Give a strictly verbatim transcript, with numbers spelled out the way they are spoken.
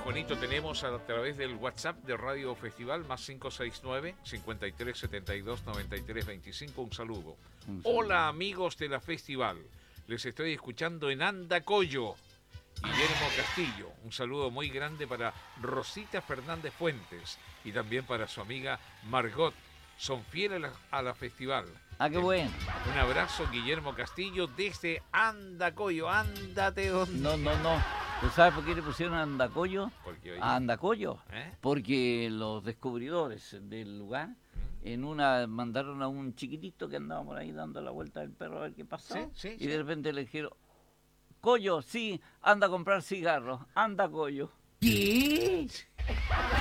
Juanito, tenemos a través del WhatsApp de Radio Festival más cinco seis nueve, cincuenta y tres setenta y dos, noventa y tres veinticinco. Un saludo. Un saludo. Hola amigos de la Festival, les estoy escuchando en Andacollo. Guillermo Castillo, un saludo muy grande para Rosita Fernández Fuentes y también para su amiga Margot. Son fieles a la, a la Festival. Ah, qué bueno. Un abrazo, Guillermo Castillo, desde Andacollo. Ándate donde... No, no, no. ¿Tú sabes por qué le pusieron Andacollo? Porque, oye, A Andacollo. ¿eh? Porque los descubridores del lugar, en una mandaron a un chiquitito que andaba por ahí dando la vuelta del perro a ver qué pasaba. Sí, sí, y sí. de repente le dijeron, Collo, sí, anda a comprar cigarros, anda Collo. ¿Qué?